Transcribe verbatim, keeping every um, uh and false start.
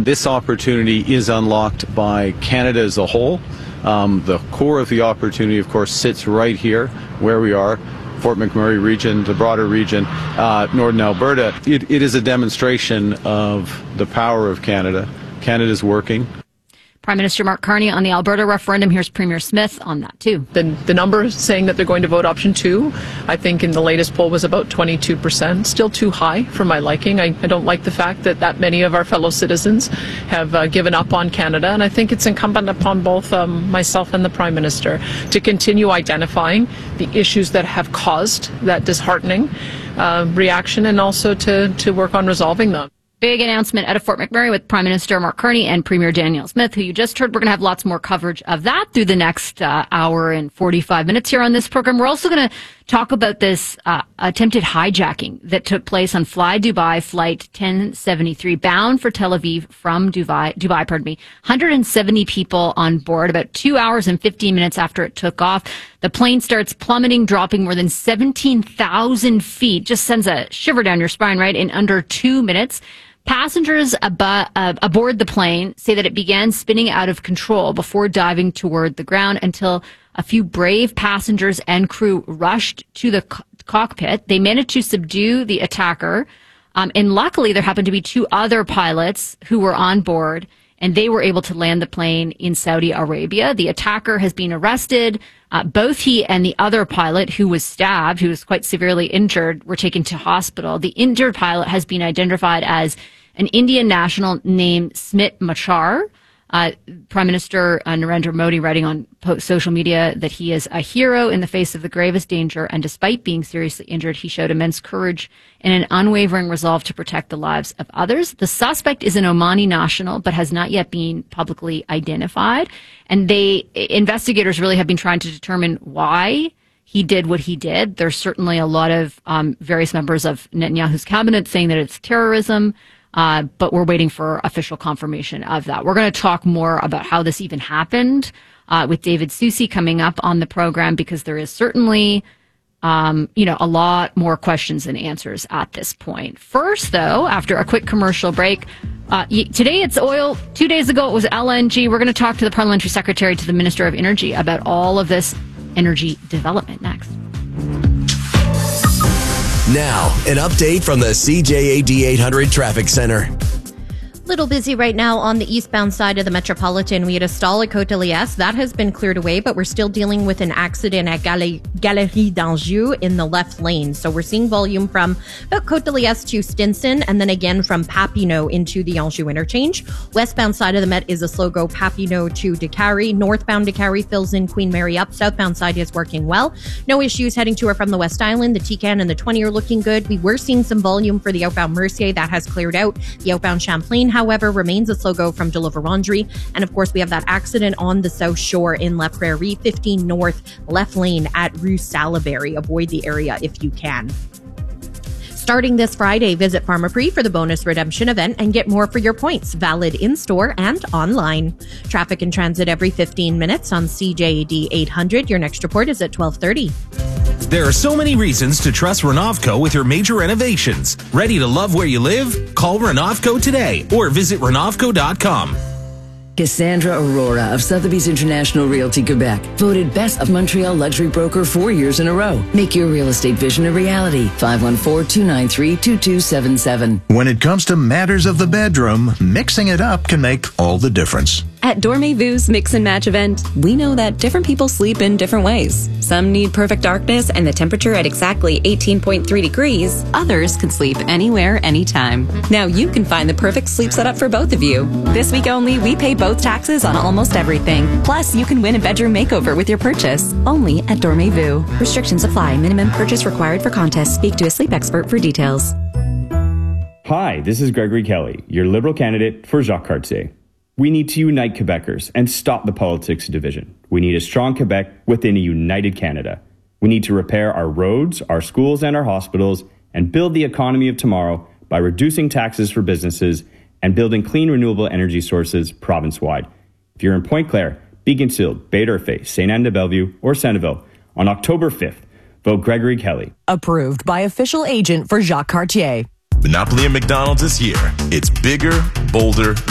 And this opportunity is unlocked by Canada as a whole. Um, the core of the opportunity, of course, sits right here where we are, Fort McMurray region, the broader region, uh, Northern Alberta. It, it is a demonstration of the power of Canada. Canada's working. Prime Minister Mark Carney on the Alberta referendum. Here's Premier Smith on that, too. The, the number saying that they're going to vote option two, I think in the latest poll was about twenty-two percent. Still too high for my liking. I, I don't like the fact that that many of our fellow citizens have uh, given up on Canada. And I think it's incumbent upon both um, myself and the Prime Minister to continue identifying the issues that have caused that disheartening uh, reaction and also to, to work on resolving them. Big announcement out of Fort McMurray with Prime Minister Mark Carney and Premier Danielle Smith, who you just heard. We're going to have lots more coverage of that through the next uh, hour and forty-five minutes here on this program. We're also going to talk about this uh, attempted hijacking that took place on Fly Dubai Flight ten seventy-three, bound for Tel Aviv from Dubai, Dubai, pardon me. one hundred seventy people on board, about two hours and fifteen minutes after it took off. The plane starts plummeting, dropping more than seventeen thousand feet. Just sends a shiver down your spine, right? In under two minutes. Passengers ab- uh, aboard the plane say that it began spinning out of control before diving toward the ground until a few brave passengers and crew rushed to the co- cockpit. They managed to subdue the attacker. Um, and luckily, there happened to be two other pilots who were on board, and they were able to land the plane in Saudi Arabia. The attacker has been arrested. Uh, both he and the other pilot, who was stabbed, who was quite severely injured, were taken to hospital. The injured pilot has been identified as an Indian national named Smit Machar. Uh, Prime Minister uh, Narendra Modi writing on po- social media that he is a hero in the face of the gravest danger, and despite being seriously injured, he showed immense courage and an unwavering resolve to protect the lives of others. The suspect is an Omani national, but has not yet been publicly identified. And they investigators really have been trying to determine why he did what he did. There's certainly a lot of um, various members of Netanyahu's cabinet saying that it's terrorism. Uh, but we're waiting for official confirmation of that. We're going to talk more about how this even happened uh, with David Susi coming up on the program, because there is certainly, um, you know, a lot more questions than answers at this point. First, though, after a quick commercial break, uh, today it's oil. Two days ago it was L N G. We're going to talk to the Parliamentary Secretary to the Minister of Energy about all of this energy development next. Now, an update from the C J A D eight hundred Traffic Center. Little busy right now on the eastbound side of the Metropolitan. We had a stall at Côte de Liesse. That has been cleared away, but we're still dealing with an accident at Gal- Galerie d'Anjou in the left lane. So we're seeing volume from about Côte de Liesse to Stinson, and then again from Papineau into the Anjou interchange. Westbound side of the Met is a slow go Papineau to Décarie. Northbound Décarie fills in Queen Mary up. Southbound side is working well. No issues heading to or from the West Island. The T-Can and the twenty are looking good. We were seeing some volume for the outbound Mercier. That has cleared out. The outbound Champlain, however, remains a slow go from De La Vérendrye. And of course, we have that accident on the South Shore in La Prairie, fifteen North, left lane at Rue Salaberry. Avoid the area if you can. Starting this Friday, visit Pharmaprix for the bonus redemption event and get more for your points. Valid in-store and online. Traffic and transit every fifteen minutes on C J A D eight hundred. Your next report is at twelve thirty. There are so many reasons to trust Renovco with your major renovations. Ready to love where you live? Call Renovco today or visit Renovco dot com. Cassandra Aurora of Sotheby's International Realty Quebec, voted Best of Montreal Luxury Broker four years in a row. Make your real estate vision a reality. five one four, two nine three, two two seven seven. When it comes to matters of the bedroom, mixing it up can make all the difference. At Dormez-Vu's Mix and Match event, we know that different people sleep in different ways. Some need perfect darkness and the temperature at exactly eighteen point three degrees. Others can sleep anywhere, anytime. Now you can find the perfect sleep setup for both of you. This week only, we pay both taxes on almost everything. Plus, you can win a bedroom makeover with your purchase. Only at Dormez-Vu. Restrictions apply. Minimum purchase required for contest. Speak to a sleep expert for details. Hi, this is Gregory Kelly, your Liberal candidate for Jacques Cartier. We need to unite Quebecers and stop the politics of division. We need a strong Quebec within a united Canada. We need to repair our roads, our schools, and our hospitals, and build the economy of tomorrow by reducing taxes for businesses and building clean, renewable energy sources province-wide. If you're in Pointe-Claire, Beaconsfield, Bay-d'Urfé, Sainte-Anne-de-Bellevue, or Centreville, on October fifth, vote Gregory Kelly. Approved by official agent for Jacques Cartier. Monopoly at McDonald's is here. It's bigger, bolder,